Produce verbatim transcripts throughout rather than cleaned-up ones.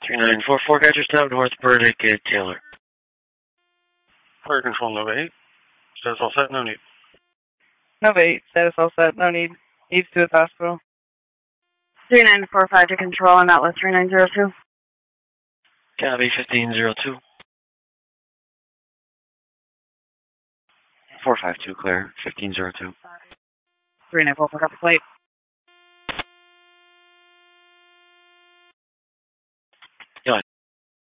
three nine four four, Geigerstown, North Burdick at Taylor. Fire control, Nova eight. Status all set, no need. Nova eight, status all set, no need. East to the hospital. three nine four five to control, I'm outlet three nine zero two. Copy, fifteen zero two. four five two, clear, fifteen zero two. three nine four four, copy plate. Go ahead.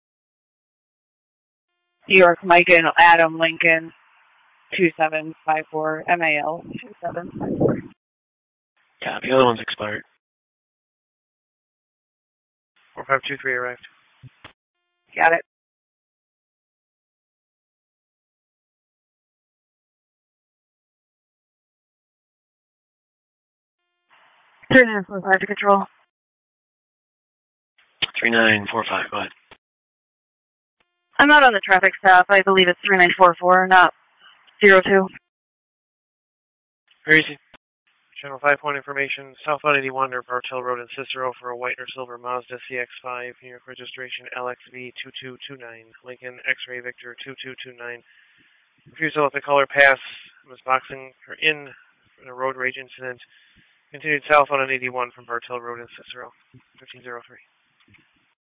New York, Mike and Adam Lincoln, two seven five four, M A L, two seven five four. Copy, the other one's expired. four five two three arrived. Got it. three nine four five to control. three nine four five, go ahead. I'm not on the traffic stop. I believe it's three nine four four, not zero two. Very easy. Channel five point information, southbound eighty-one near Bartell Road in Cicero for a white or silver Mazda C X five, New York registration L X V two two two nine, Lincoln X-ray Victor two two two nine. Refusal at the color pass was boxing or in a road rage incident. Continued southbound on eighty-one from Bartell Road in Cicero, fifteen zero three.